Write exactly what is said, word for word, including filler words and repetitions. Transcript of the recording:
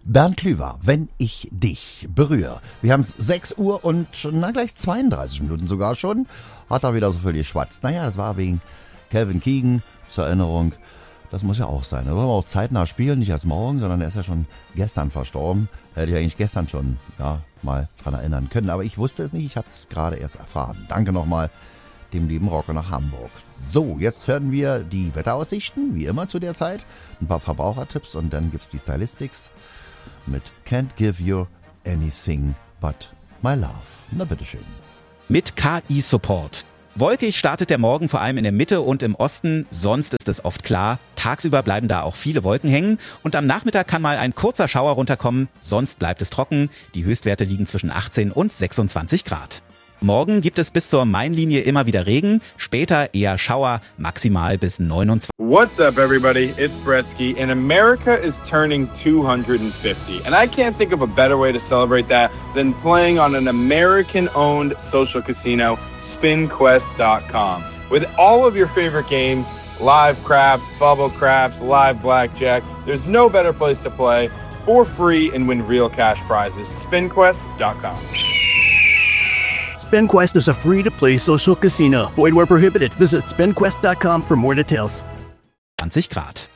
Bernd Klüver, wenn ich dich berühre. Wir haben sechs Uhr und na gleich zweiunddreißig Minuten sogar schon. Hat er wieder so viel geschwatzt. Naja, das war wegen Calvin Keegan zur Erinnerung. Das muss ja auch sein. Da wollen wir auch zeitnah spielen, nicht erst morgen, sondern er ist ja schon gestern verstorben. Hätte ich eigentlich gestern schon ja, mal dran erinnern können. Aber ich wusste es nicht, ich habe es gerade erst erfahren. Danke nochmal dem lieben Rocker nach Hamburg. So, jetzt hören wir die Wetteraussichten, wie immer zu der Zeit. Ein paar Verbrauchertipps und dann gibt's die Stylistics mit Can't Give You Anything But My Love. Na bitteschön. Mit K I-Support. Wolkig startet der Morgen vor allem in der Mitte und im Osten, sonst ist es oft klar. Tagsüber bleiben da auch viele Wolken hängen und am Nachmittag kann mal ein kurzer Schauer runterkommen, sonst bleibt es trocken. Die Höchstwerte liegen zwischen achtzehn und sechsundzwanzig Grad. Morgen gibt es bis zur Mainlinie immer wieder Regen, später eher Schauer, maximal bis neunundzwanzig. What's up, everybody? It's Bretsky, and America is turning two hundred fifty. And I can't think of a better way to celebrate that than playing on an American-owned social casino, spin quest dot com. With all of your favorite games, live craps, bubble craps, live blackjack, there's no better place to play for free and win real cash prizes. spin quest dot com. SpinQuest is a free-to-play social casino. Void where prohibited. Visit spin quest dot com for more details. zwanzig Grad.